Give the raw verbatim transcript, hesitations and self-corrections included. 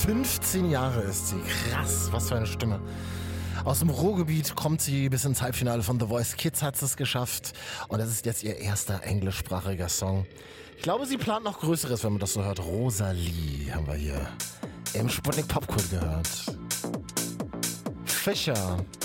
fünfzehn Jahre ist sie. Krass, was für eine Stimme. Aus dem Ruhrgebiet kommt sie bis ins Halbfinale von The Voice Kids, hat es geschafft. Und das ist jetzt ihr erster englischsprachiger Song. Ich glaube, sie plant noch Größeres, wenn man das so hört. Rosalie haben wir hier im Sputnik Popkult gehört. Fischer.